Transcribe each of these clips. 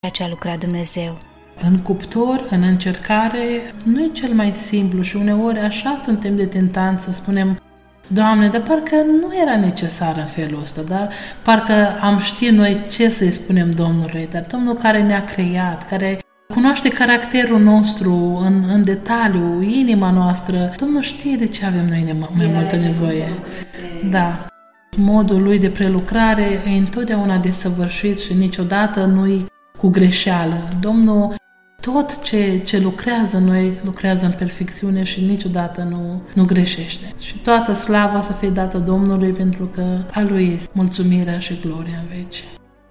ce a lucrat Dumnezeu. În cuptor, în încercare, nu e cel mai simplu și uneori așa suntem de tentanți să spunem: Doamne, dar parcă nu era necesar în felul ăsta, dar parcă am ști noi ce să-i spunem Domnului, dar Domnul care ne-a creat, care cunoaște caracterul nostru în detaliu, inima noastră, Domnul știe de ce avem noi mai multă nevoie. Da. Modul lui de prelucrare e întotdeauna desăvârșit și niciodată nu-i cu greșeală. Domnul tot ce lucrează noi, lucrează în perfecțiune și niciodată nu greșește. Și toată slava să fie dată Domnului, pentru că a Lui este mulțumirea și gloria în veci.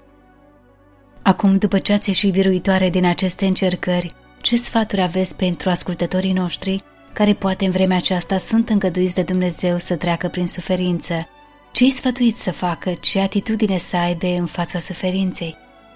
Acum, după ce ați ieșit biruitoare din aceste încercări, ce sfaturi aveți pentru ascultătorii noștri, care poate în vremea aceasta sunt îngăduiți de Dumnezeu să treacă prin suferință? Ce îi sfătuiți să facă? Ce atitudine să aibă în fața suferinței?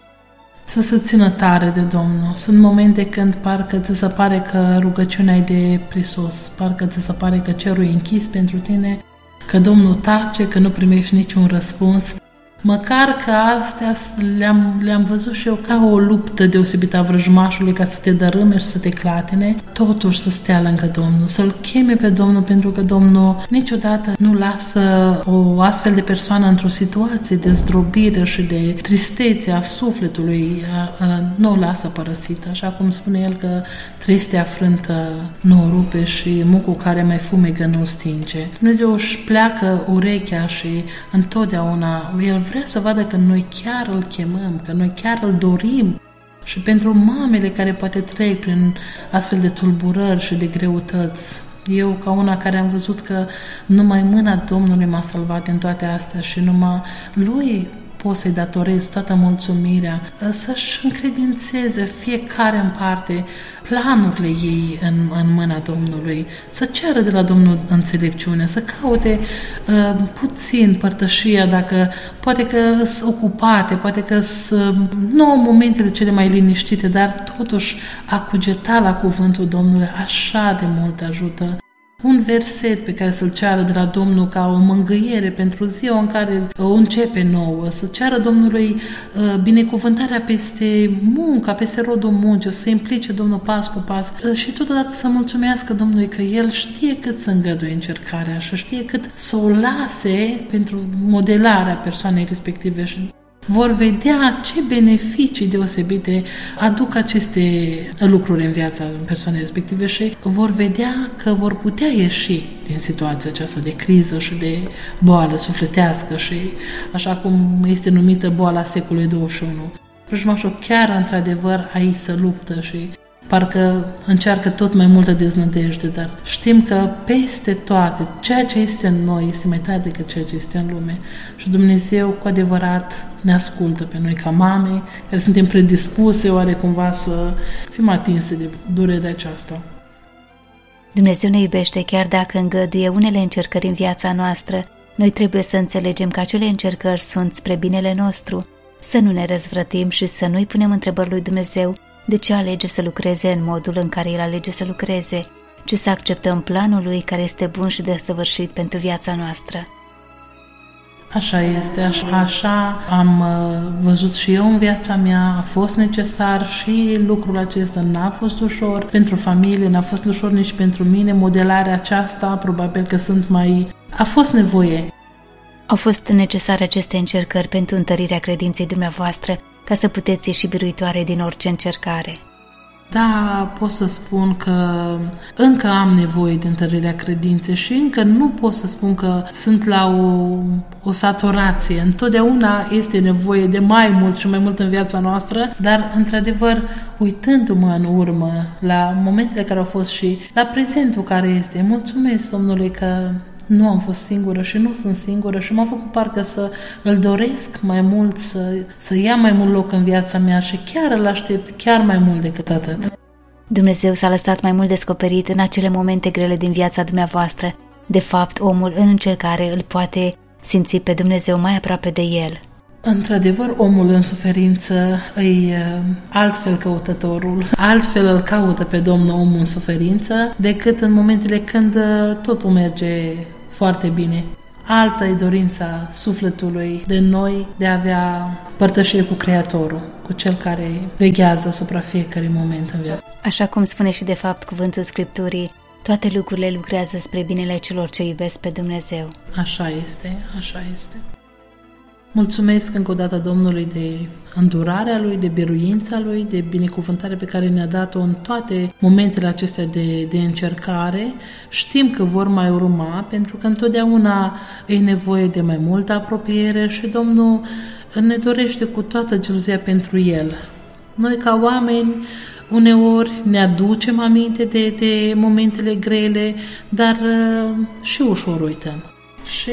Să se țină tare de Domnul. Sunt momente când parcă ți se pare că rugăciunea e de prisos, parcă ți se pare că cerul e închis pentru tine, că Domnul tace, că nu primești niciun răspuns. Măcar că astea le-am văzut și eu ca o luptă deosebită a vrăjmașului ca să te dărâme și să te clatine, totuși să stea lângă Domnul, să-L cheme pe Domnul, pentru că Domnul niciodată nu lasă o astfel de persoană într-o situație de zdrobire și de tristețe a sufletului, nu o lasă părăsită, așa cum spune El că tristea frântă nu o rupe și mucul care mai fumegă nu-l stinge. Dumnezeu își pleacă urechea și întotdeauna El vrea să vadă că noi chiar Îl chemăm, că noi chiar Îl dorim. Și pentru mamele care poate trec prin astfel de tulburări și de greutăți, eu ca una care am văzut că numai mâna Domnului m-a salvat în toate astea și numai Lui pot să-i datorez toată mulțumirea, să-și încredințeze fiecare în parte planurile ei în mâna Domnului, să ceară de la Domnul înțelepciune, să caute puțin părtășia, dacă poate că sunt ocupate, poate că nu momentele cele mai liniștite, dar totuși a cugeta la cuvântul Domnului așa de mult ajută. Un verset pe care să-l ceară de la Domnul ca o mângâiere pentru ziua în care începe nouă, să ceară Domnului binecuvântarea peste munca, peste rodul muncii, să se implice Domnul pas cu pas și totodată să mulțumească Domnului că El știe cât să îngăduie încercarea și știe cât să o lase pentru modelarea persoanei respective și vor vedea ce beneficii deosebite aduc aceste lucruri în viața persoanei respective și vor vedea că vor putea ieși din situația aceasta de criză și de boală sufletească și așa cum este numită boala secolului 21. Vrăjmașul chiar într-adevăr aici se luptă și parcă încearcă tot mai multă deznădejde, dar știm că peste toate, ceea ce este în noi este mai tare decât ceea ce este în lume. Și Dumnezeu cu adevărat ne ascultă pe noi ca mame, care suntem predispuse oarecumva să fim atinse de durerea aceasta. Dumnezeu ne iubește chiar dacă îngăduie unele încercări în viața noastră. Noi trebuie să înțelegem că acele încercări sunt spre binele nostru, să nu ne răzvrătim și să nu-i punem întrebări lui Dumnezeu de ce alege să lucreze în modul în care El alege să lucreze, ci să acceptăm planul Lui care este bun și desăvârșit pentru viața noastră. Așa este, așa am văzut și eu în viața mea, a fost necesar și lucrul acesta n-a fost ușor pentru familie, n-a fost ușor nici pentru mine, modelarea aceasta, probabil că a fost nevoie. Au fost necesare aceste încercări pentru întărirea credinței dumneavoastră, ca să puteți ieși biruitoare din orice încercare. Da, pot să spun că încă am nevoie de întărirea credinței și încă nu pot să spun că sunt la o saturație. Întotdeauna este nevoie de mai mult și mai mult în viața noastră, dar, într-adevăr, uitându-mă în urmă la momentele care au fost și la prezentul care este, mulțumesc Domnului că nu am fost singură și nu sunt singură și m-a făcut parcă să îl doresc mai mult, să ia mai mult loc în viața mea și chiar îl aștept chiar mai mult decât atât. Dumnezeu s-a lăsat mai mult descoperit în acele momente grele din viața dumneavoastră. De fapt, omul în încercare îl poate simți pe Dumnezeu mai aproape de el. Într-adevăr, omul în suferință e altfel căutătorul, altfel îl caută pe Domnul omul în suferință decât în momentele când totul merge foarte bine. altă e dorința sufletului de noi de a avea părtășie cu Creatorul, cu Cel care veghează asupra fiecărui moment în viață. Așa cum spune și de fapt cuvântul Scripturii, toate lucrurile lucrează spre binele celor ce iubesc pe Dumnezeu. Așa este, așa este. Mulțumesc încă o dată Domnului de îndurarea Lui, de biruința Lui, de binecuvântare pe care ne-a dat-o în toate momentele acestea de încercare. Știm că vor mai urma, pentru că întotdeauna e nevoie de mai multă apropiere și Domnul ne dorește cu toată gelozia pentru El. Noi ca oameni uneori ne aducem aminte de momentele grele, dar și ușor uităm. Și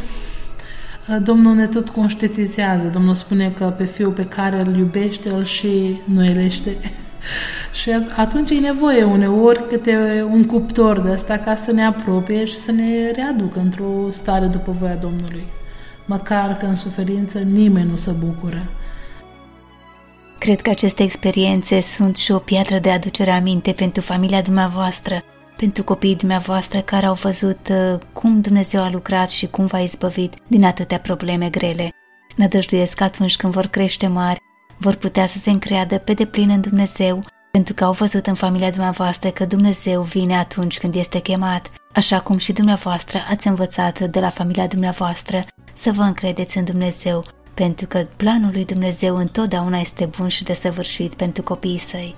Domnul ne tot conștientizează. Domnul spune că pe Fiul pe care îl iubește, îl și nuilește. Și atunci e nevoie uneori câte un cuptor de ăsta ca să ne apropie și să ne readucă într-o stare după voia Domnului. Măcar că în suferință nimeni nu se bucură. Cred că aceste experiențe sunt și o piatră de aducere aminte pentru familia dumneavoastră, pentru copiii dumneavoastră care au văzut cum Dumnezeu a lucrat și cum v-a izbăvit din atâtea probleme grele. Nădăjduiesc că atunci când vor crește mari, vor putea să se încreadă pe deplin în Dumnezeu, pentru că au văzut în familia dumneavoastră că Dumnezeu vine atunci când este chemat, așa cum și dumneavoastră ați învățat de la familia dumneavoastră să vă încredeți în Dumnezeu, pentru că planul lui Dumnezeu întotdeauna este bun și desăvârșit pentru copiii săi.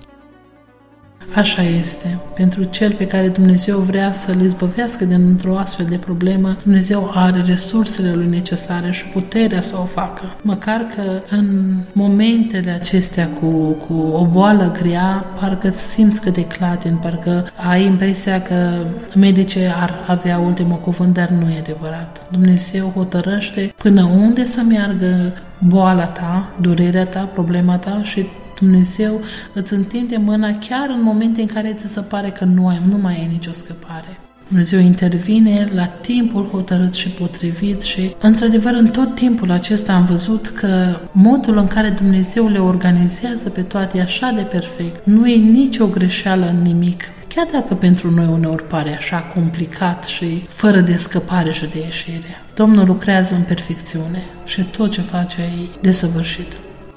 Așa este. Pentru cel pe care Dumnezeu vrea să-l izbăvească dintr-o astfel de problemă, Dumnezeu are resursele lui necesare și puterea să o facă. Măcar că în momentele acestea cu o boală grea, parcă simți că te clatin, parcă ai impresia că medicii ar avea ultimul cuvânt, dar nu e adevărat. Dumnezeu hotărăște până unde să meargă boala ta, durerea ta, problema ta și Dumnezeu îți întinde mâna chiar în momente în care ți se pare că nu mai ai nicio scăpare. Dumnezeu intervine la timpul hotărât și potrivit și, într-adevăr, în tot timpul acesta am văzut că modul în care Dumnezeu le organizează pe toate e așa de perfect. Nu e nicio greșeală în nimic. Chiar dacă pentru noi uneori pare așa complicat și fără de scăpare și de ieșire. Domnul lucrează în perfecțiune și tot ce face e desăvârșit.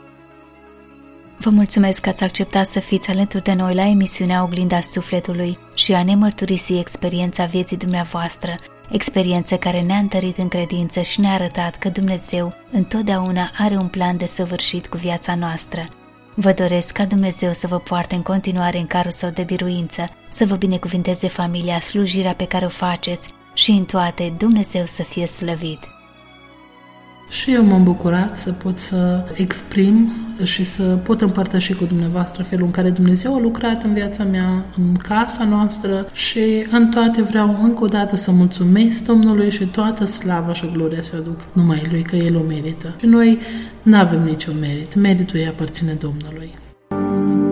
Vă mulțumesc că ați acceptat să fiți alături de noi la emisiunea Oglinda Sufletului și a ne mărturisi experiența vieții dumneavoastră, experiență care ne-a întărit în credință și ne-a arătat că Dumnezeu întotdeauna are un plan desăvârșit cu viața noastră. Vă doresc ca Dumnezeu să vă poarte în continuare în carul său de biruință, să vă binecuvinteze familia, slujirea pe care o faceți și în toate Dumnezeu să fie slăvit. Și eu m-am bucurat să pot să exprim și să pot împărtăși cu dumneavoastră felul în care Dumnezeu a lucrat în viața mea, în casa noastră și în toate vreau încă o dată să mulțumesc Domnului și toată slava și gloria să o aduc numai Lui, că El o merită. Și noi nu avem niciun merit, meritul îi aparține Domnului.